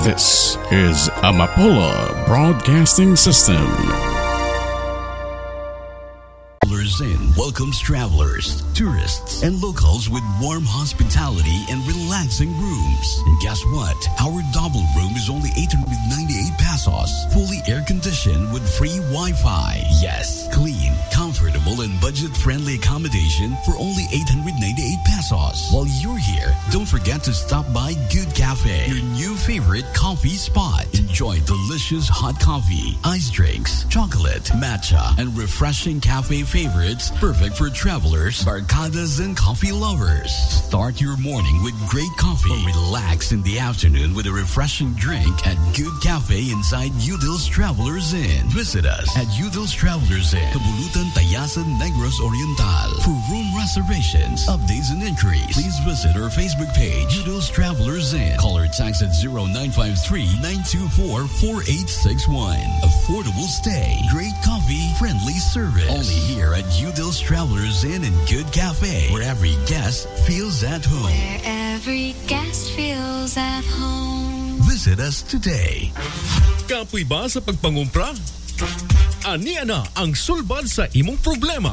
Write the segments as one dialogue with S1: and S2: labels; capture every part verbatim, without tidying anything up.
S1: This is Amapola Broadcasting System.
S2: In welcomes travelers, tourists, and locals with warm hospitality and relaxing rooms. And guess what? Our double room is only eight hundred ninety-eight pesos, fully air-conditioned with free Wi-Fi. Yes, clean, comfortable, and budget-friendly accommodation for only eight hundred ninety-eight pesos. While you're here, don't forget to stop by Good Cafe, your new favorite coffee spot. Enjoy delicious hot coffee, ice drinks, chocolate, matcha, and refreshing cafe favorites perfect for travelers, barcadas, and coffee lovers. Start your morning with great coffee or relax in the afternoon with a refreshing drink at Good Cafe inside Udil's Travelers Inn. Visit us at Udil's Travelers Inn, Tabulutan, Tayasan, Negros Oriental. For room reservations, updates, and inquiries, please visit our Facebook page, Udil's Travelers Inn. Call or text at zero nine five three, nine two four, four eight six one. Affordable stay, great coffee, friendly service. Only here at Udil's Travelers Inn and Good Cafe, where every guest feels at home.
S3: Where every guest feels at home.
S2: Visit us today.
S4: Kapoy ba sa pagpangumpra? Ani ana ang sulbad sa imong problema.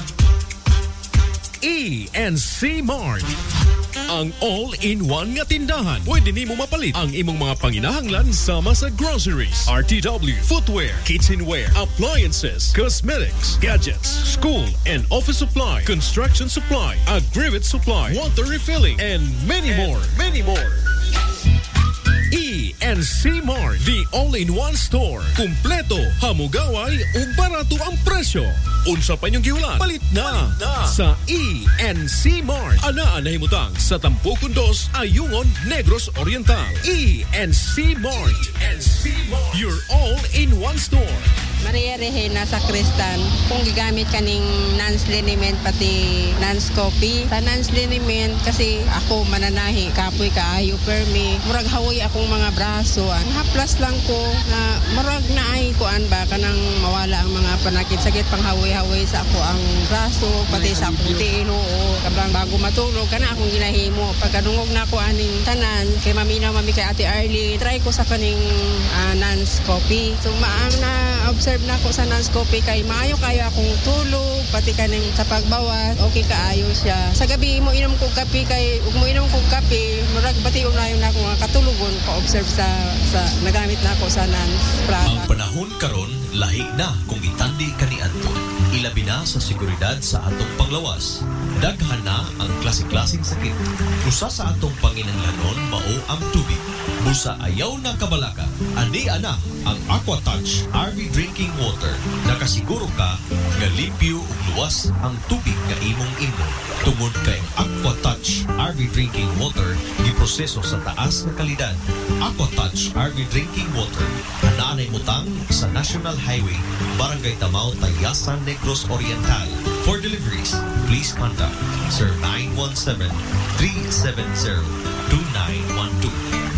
S4: E and C Mart, ang all-in-one nga tindahan. Pwede nimo mapalit ang imong mga panginahanglan sama sa groceries, R T W, footwear, kitchenware, appliances, cosmetics, gadgets, school and office supply, construction supply, agrivet supply, water refilling, and many and more. Many more. E and C Mart, the all-in-one store. Kumpleto, hamugaway, ug barato ang presyo. Unsa pa inyong gihulan? Palit na, Palit na. Sa E and C Mart. Anaan na himutang sa Tampukon dos, Ayungon, Negros Oriental. E and C Mart. E and C Mart, your all-in-one store.
S5: Maria Rehena sa Kristan, kung gigamit kaning Nance liniment pati Nance coffee. Sa Nance liniment kasi ako mananahi, kapoy kaayo permi. Murag hawoy akong mga braso. An haplas lang ko na murag naay kuan ba kanang mawala ang mga panakit-sakit pang hawoy-hawoy sa ako ang braso pati sa akong tiino o kabang bago matulog kana akong ginahimo. Pagkadungog na ko aning tanan kay maminaw mami kay Ate Arlie, try ko sa kaning uh, Nance coffee. So maang na observe na ako sa Nance coffee kay maayo kayo akong tulog pati kaning sa pagbawas okay kaayo siya. Sa gabi mo inom kog kape kay ug mo inom kog kape murag bati unayon na ako nga katulugon pa observe sa sa nagamit na ako sa Nance product.
S6: Ang panahon karon lahi na kung itandi kaniadto. Ilabi na sa seguridad sa atong panglawas. Daghan na ang klase-klaseng sakit. Usa sa atong panginahanglanon mao ang tubig. Busa ayaw na kabalaka. Ani ana ang AquaTouch R V Drinking Water. Nakasiguro ka nga limpyo ug luwas ang tubig nga imong inom. Tungod kay AquaTouch R V Drinking Water giproseso sa taas nga kalidad. AquaTouch R V Drinking Water anaanay mutang sa National Highway, Barangay Tamao, Tayasan, Negros Oriental. For deliveries, please contact Sir nine one seven, three seven zero, two nine one two.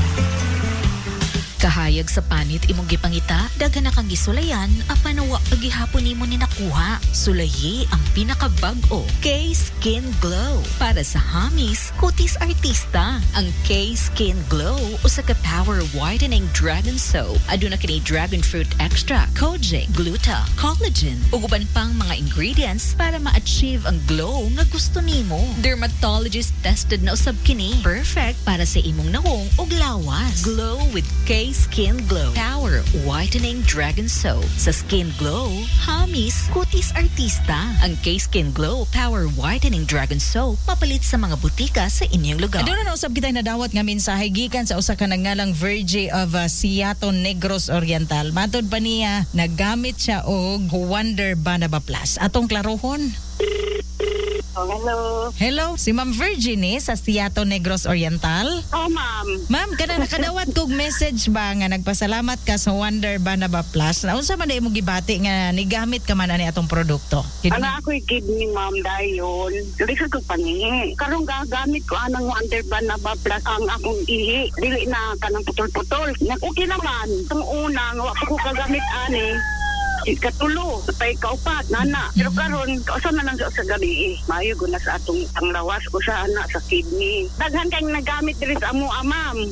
S7: Kahayag sa panit imong gipangita, daghan na kang gisulayan, apanawa pagihapon nimo ni nakuha. Sulayi ang pinakabag-o, K-Skin Glow. Para sa hamis, kutis artista. Ang K-Skin Glow, usa ka power whitening dragon soap. Aduna kini dragon fruit extract, kojic, gluta, collagen, ug uban pang mga ingredients para ma-achieve ang glow nga gusto nimo. Dermatologist tested na usab kini. Perfect para sa imong nawong ug lawas. Glow with K Skin Glow Power Whitening Dragon Soap. Sa Skin Glow, hamis, kutis artista. Ang K-Skin Glow Power Whitening Dragon Soap mapalit sa mga butika sa inyong lugar.
S8: Doon na usab kita nadawat nga mensahe gikan sa usa ka nagngalang Virgie of uh, Seattle, Negros Oriental. Matod pa niya, naggamit siya og Wonder Banaba Plus. Atong klarohon.
S5: Oh, hello.
S8: Hello, si Ma'am Virginie sa Seattle, Negros Oriental.
S5: Oh, ma'am.
S8: Ma'am, kana nakadawat kog message ba nga nagpasalamat ka sa Wonder Banaba Plus. Naunsa man imong gibati nga nigamit ka man ani atong produkto?
S5: Ana ako'y kidney, ma'am, dayon. Dili ko pangihi. Karong gagamit ko anang Wonder Banaba Plus ang akong ihi. Dili na kanang putol-putol. Okay naman. Ang unang, wa ko kagamit ani. Katulo, patay kaupat, nana. Pero karon, kausan na lang sa, sa gabi eh. Maayo ko na sa atong panglawas ko sa anak, sa kidney. Daghan kayong nagamit diri sa amo, amam.